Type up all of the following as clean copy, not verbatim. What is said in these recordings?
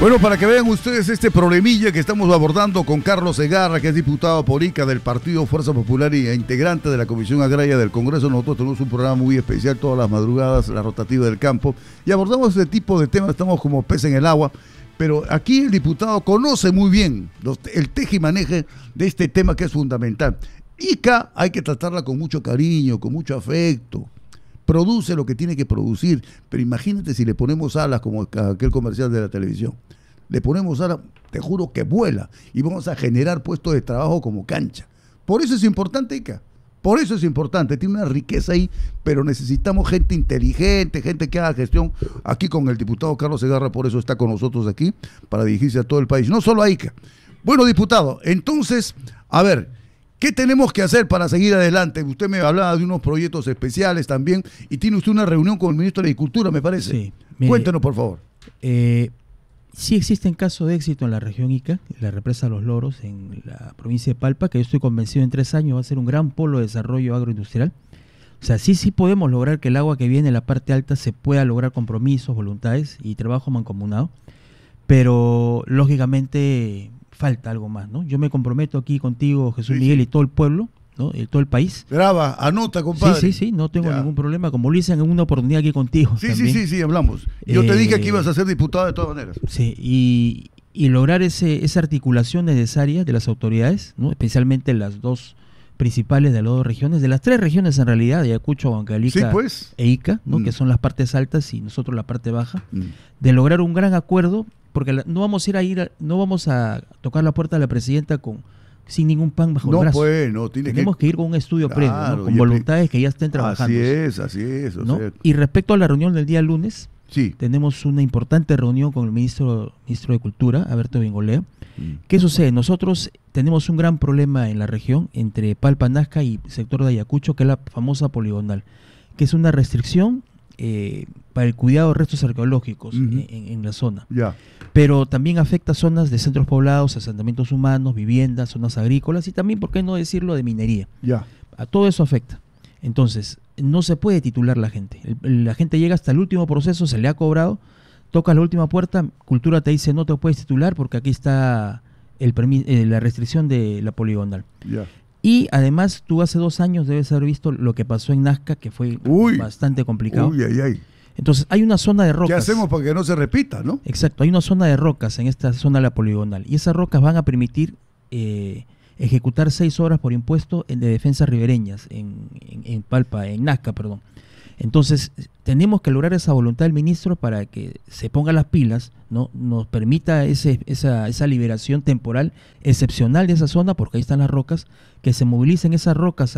Bueno, para que vean ustedes este problemilla que estamos abordando con Carlos Segarra, que es diputado por Ica del Partido Fuerza Popular e integrante de la Comisión Agraria del Congreso. Nosotros tenemos un programa muy especial todas las madrugadas, la rotativa del campo, y abordamos este tipo de temas, estamos como pez en el agua, pero aquí el diputado conoce muy bien el teje y maneje de este tema que es fundamental. Ica hay que tratarla con mucho cariño, con mucho afecto. Produce lo que tiene que producir, pero imagínate si le ponemos alas como aquel comercial de la televisión. Le ponemos alas, te juro que vuela y vamos a generar puestos de trabajo como cancha. Por eso es importante Ica, por eso es importante, tiene una riqueza ahí, pero necesitamos gente inteligente, gente que haga gestión. Aquí con el diputado Carlos Segarra, por eso está con nosotros aquí, para dirigirse a todo el país, no solo a Ica. Bueno, diputado, entonces, a ver, ¿qué tenemos que hacer para seguir adelante? Usted me hablaba de unos proyectos especiales también y tiene usted una reunión con el ministro de Agricultura, me parece. Sí. Mire, cuéntenos, por favor. Sí existen casos de éxito en la región Ica, la represa Los Loros, en la provincia de Palpa, que yo estoy convencido en 3 años va a ser un gran polo de desarrollo agroindustrial. O sea, sí podemos lograr que el agua que viene en la parte alta se pueda lograr compromisos, voluntades y trabajo mancomunado, pero lógicamente falta algo más, ¿no? Yo me comprometo aquí contigo, Jesús Miguel, y todo el pueblo, ¿no? Y todo el país. Graba, anota, compadre. Sí, no tengo ningún problema, como lo hice en una oportunidad aquí contigo. Sí, hablamos. Yo te dije que ibas a ser diputado de todas maneras. Sí, y lograr esa articulación necesaria de las autoridades, ¿no? Especialmente las dos principales de las 2 regiones, de las 3 regiones en realidad, de Ayacucho, Huancavelica e Ica, ¿no? Que son las partes altas y nosotros la parte baja, de lograr un gran acuerdo, porque no vamos a tocar la puerta de la presidenta sin ningún pan bajo el brazo. Tenemos que ir con un estudio previo, ¿no? Con voluntades que ya estén trabajando. Así es. ¿No? Y respecto a la reunión del día lunes, tenemos una importante reunión con el ministro de Cultura, Alberto Bengolea. ¿Qué sucede? Nosotros tenemos un gran problema en la región entre Palpa, Nazca y sector de Ayacucho, que es la famosa poligonal, que es una restricción para el cuidado de restos arqueológicos en la zona. Pero también afecta zonas de centros poblados, asentamientos humanos, viviendas, zonas agrícolas y también, ¿por qué no decirlo?, de minería. A todo eso afecta. Entonces, no se puede titular la gente. La gente llega hasta el último proceso, se le ha cobrado, toca la última puerta, Cultura te dice no te puedes titular porque aquí está la restricción de la poligonal. Y además, tú hace 2 años debes haber visto lo que pasó en Nazca, que fue bastante complicado. Entonces, hay una zona de rocas. ¿Qué hacemos para que no se repita, no? Exacto, hay una zona de rocas en esta zona de la poligonal. Y esas rocas van a permitir ejecutar 6 horas por impuesto de defensas ribereñas en Palpa, en Nazca, perdón. Entonces, tenemos que lograr esa voluntad del ministro para que se ponga las pilas, ¿no? Nos permita esa liberación temporal excepcional de esa zona, porque ahí están las rocas, que se movilicen esas rocas a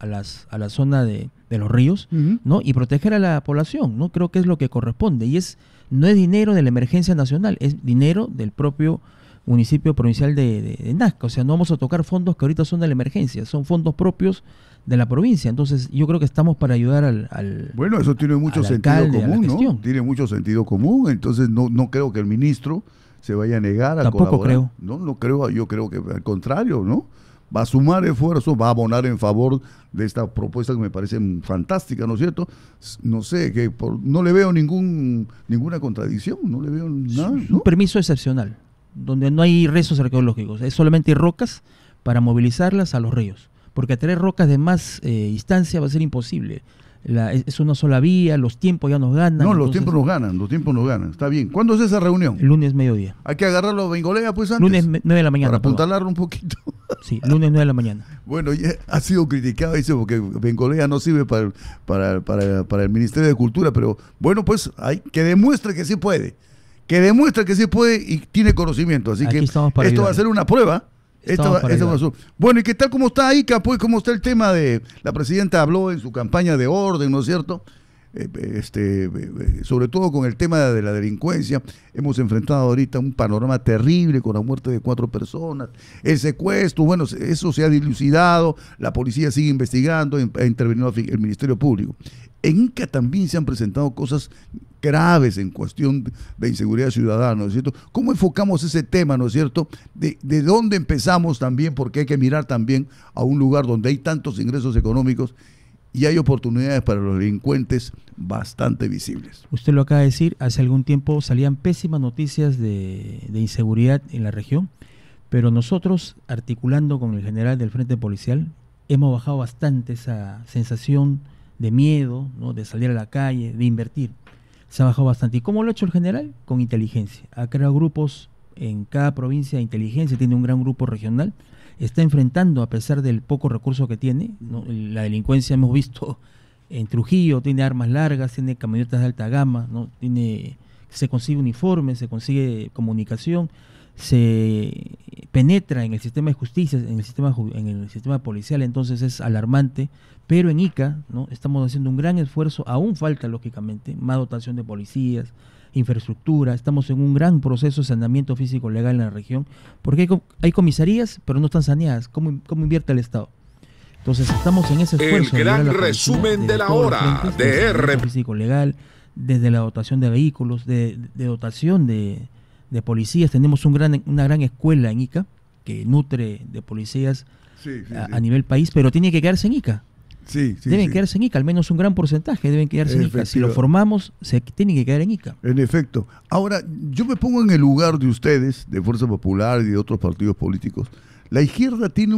la zona de los ríos, ¿no? Y proteger a la población, ¿no? Creo que es lo que corresponde. Y no es dinero de la emergencia nacional, es dinero del propio municipio provincial de Nazca. O sea, no vamos a tocar fondos que ahorita son de la emergencia, son fondos propios de la provincia. Entonces yo creo que estamos para ayudar al bueno, eso tiene mucho sentido común, ¿no? Tiene mucho sentido común, entonces no creo que el ministro se vaya a negar a colaborar. Creo. No creo, yo creo que al contrario, ¿no? Va a sumar esfuerzos, va a abonar en favor de esta propuesta que me parece fantástica, ¿no es cierto? No sé, no le veo ninguna contradicción, no le veo nada, ¿no? Un permiso excepcional, donde no hay restos arqueológicos, es solamente rocas para movilizarlas a los ríos, porque traer rocas de más distancia va a ser imposible. Es una sola vía, los tiempos ya nos ganan. No, los tiempos nos ganan, está bien. ¿Cuándo es esa reunión? El lunes mediodía. Hay que agarrarlo a Bengolea pues antes. Lunes 9 de la mañana. Para apuntalarlo un poquito. Sí, lunes 9 de la mañana. Bueno, ya ha sido criticado, dice, porque Bengolea no sirve para el Ministerio de Cultura, pero bueno, pues que demuestre que sí puede. Y tiene conocimiento, así que esto va a ser una prueba. Bueno, ¿y qué tal, cómo está Ica? Pues, ¿cómo está el tema de la presidenta habló en su campaña de orden, ¿no es cierto? Sobre todo con el tema de la delincuencia, hemos enfrentado ahorita un panorama terrible con la muerte de 4 personas, el secuestro, bueno, eso se ha dilucidado, la policía sigue investigando, ha intervenido el Ministerio Público. En Ica también se han presentado cosas graves en cuestión de inseguridad ciudadana, ¿no es cierto? ¿Cómo enfocamos ese tema, ¿no es cierto? ¿De dónde empezamos también? Porque hay que mirar también a un lugar donde hay tantos ingresos económicos y hay oportunidades para los delincuentes bastante visibles. Usted lo acaba de decir, hace algún tiempo salían pésimas noticias de inseguridad en la región, pero nosotros, articulando con el general del Frente Policial, hemos bajado bastante esa sensación de miedo, ¿no?, de salir a la calle, de invertir. Se ha bajado bastante. ¿Y cómo lo ha hecho el general? Con inteligencia. Ha creado grupos en cada provincia de inteligencia, tiene un gran grupo regional, está enfrentando, a pesar del poco recurso que tiene, ¿no? La delincuencia hemos visto en Trujillo, tiene armas largas, tiene camionetas de alta gama, ¿no? Se consigue uniformes, se consigue comunicación, se penetra en el sistema de justicia, en el sistema policial, entonces es alarmante. Pero en Ica, ¿no?, estamos haciendo un gran esfuerzo, aún falta lógicamente más dotación de policías, infraestructura, estamos en un gran proceso de saneamiento físico legal en la región, porque hay comisarías, pero no están saneadas. ¿Cómo invierte el Estado? Entonces estamos en ese esfuerzo. El gran resumen de la hora de R. Físico legal, desde la dotación de vehículos, de dotación de policías. Tenemos una gran escuela en Ica que nutre de policías a nivel país, pero tiene que quedarse en Ica. Deben quedarse en Ica, al menos un gran porcentaje deben quedarse en Ica. Si lo formamos, se tiene que quedar en Ica. En efecto. Ahora, yo me pongo en el lugar de ustedes, de Fuerza Popular y de otros partidos políticos. La izquierda tiene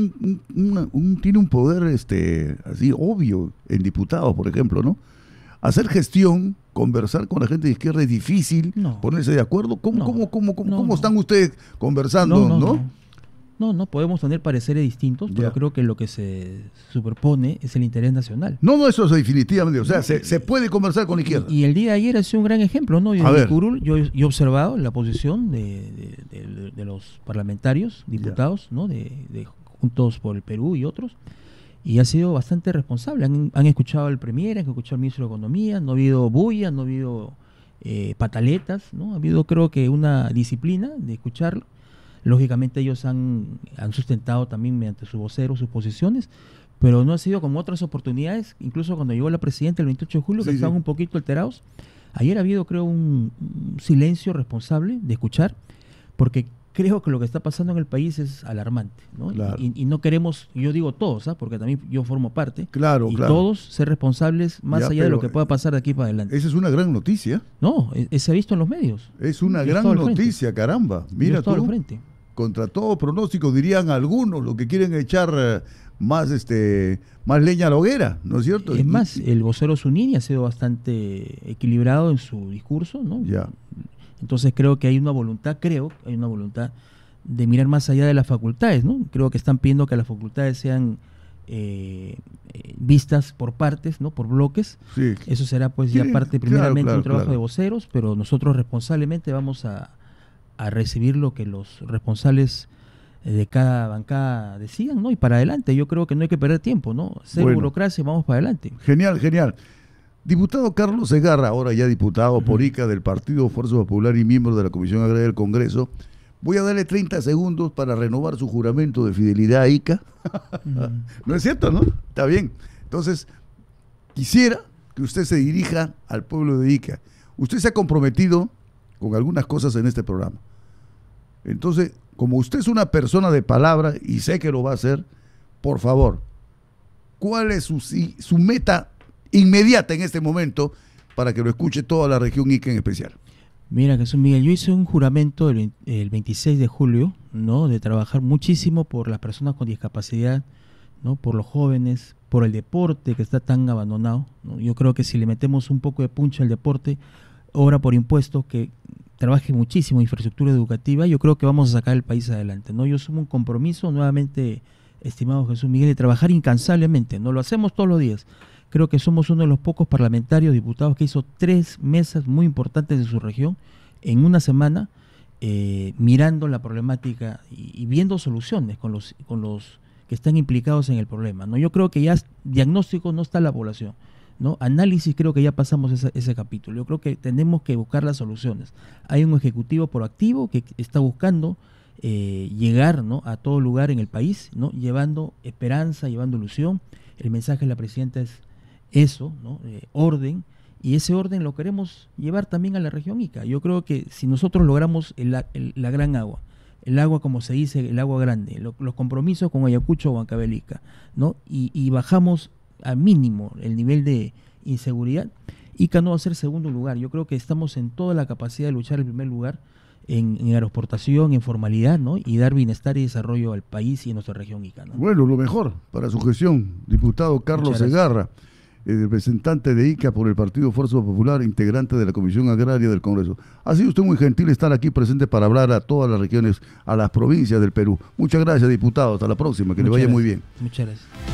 un poder así obvio en diputados, por ejemplo, ¿no? Hacer gestión, conversar con la gente de izquierda es difícil, ponerse de acuerdo. ¿Cómo están ustedes conversando, No podemos tener pareceres distintos, pero creo que lo que se superpone es el interés nacional. Eso es definitivamente, o sea, se puede conversar con la izquierda. Y el día de ayer ha sido un gran ejemplo, ¿no? Yo he observado la posición de los parlamentarios, diputados, ¿no?, de Juntos por el Perú y otros, y ha sido bastante responsable. Han escuchado al Premier, han escuchado al Ministro de Economía, no ha habido bulla, no ha habido pataletas, ¿no? Ha habido, creo que, una disciplina de escucharlo. Lógicamente ellos han sustentado también mediante su vocero sus posiciones, pero no ha sido como otras oportunidades, incluso cuando llegó la presidenta el 28 de julio, que estaban un poquito alterados. Ayer ha habido, creo, un silencio responsable de escuchar, porque creo que lo que está pasando en el país es alarmante, ¿no? Claro. Y no queremos, yo digo todos, porque también yo formo parte, todos ser responsables más allá de lo que pueda pasar de aquí para adelante. Esa es una gran noticia. No, se ha visto en los medios. Es una gran noticia, caramba. Mira tú, contra todo pronóstico, dirían algunos, lo que quieren echar más leña a la hoguera, ¿no es cierto? Es más, el vocero Zunini ha sido bastante equilibrado en su discurso, ¿no? Entonces creo que hay una voluntad de mirar más allá de las facultades, ¿no? Creo que están pidiendo que las facultades sean vistas por partes, ¿no?, por bloques. Eso será pues ya parte primeramente de un trabajo de voceros, pero nosotros responsablemente vamos a recibir lo que los responsables de cada bancada decidan, ¿no? Y para adelante, yo creo que no hay que perder tiempo, ¿no? Burocracia, vamos para adelante. Genial. Diputado Carlos Segarra, ahora ya diputado por Ica del Partido Fuerza Popular y miembro de la Comisión Agraria del Congreso, voy a darle 30 segundos para renovar su juramento de fidelidad a Ica. ¿No es cierto, no? Está bien. Entonces, quisiera que usted se dirija al pueblo de Ica. Usted se ha comprometido con algunas cosas en este programa. Entonces, como usted es una persona de palabra y sé que lo va a hacer, por favor, ¿cuál es su meta inmediata en este momento para que lo escuche toda la región Ica en especial? Mira, Jesús Miguel, yo hice un juramento el 26 de julio, ¿no?, de trabajar muchísimo por las personas con discapacidad, ¿no?, por los jóvenes, por el deporte que está tan abandonado, ¿no? Yo creo que si le metemos un poco de punch al deporte, obra por impuestos, que trabaje muchísimo en infraestructura educativa, yo creo que vamos a sacar el país adelante, ¿no? Yo asumo un compromiso nuevamente, estimado Jesús Miguel, de trabajar incansablemente, ¿no? Lo hacemos todos los días. Creo que somos uno de los pocos parlamentarios, diputados, que hizo 3 mesas muy importantes de su región en una semana, mirando la problemática y viendo soluciones con los que están implicados en el problema, ¿no? Yo creo que ya diagnóstico no está la población, ¿no? Análisis, creo que ya pasamos ese capítulo. Yo creo que tenemos que buscar las soluciones. Hay un ejecutivo proactivo que está buscando llegar, ¿no?, a todo lugar en el país, ¿no?, llevando esperanza, llevando ilusión. El mensaje de la presidenta es eso, ¿no?, orden, y ese orden lo queremos llevar también a la región Ica. Yo creo que si nosotros logramos la gran agua, el agua, como se dice, el agua grande, los compromisos con Ayacucho o Huancavelica, ¿no?, y bajamos a mínimo el nivel de inseguridad, Ica no va a ser segundo lugar. Yo creo que estamos en toda la capacidad de luchar el primer lugar en aeroportación, en formalidad, ¿no? Y dar bienestar y desarrollo al país y a nuestra región Ica, ¿no? Bueno, lo mejor para su gestión, diputado Carlos Segarra, representante de Ica por el Partido Fuerza Popular, integrante de la Comisión Agraria del Congreso. Ha sido usted muy gentil estar aquí presente para hablar a todas las regiones, a las provincias del Perú. Muchas gracias, diputado. Hasta la próxima. Que le vaya muy bien. Muchas gracias.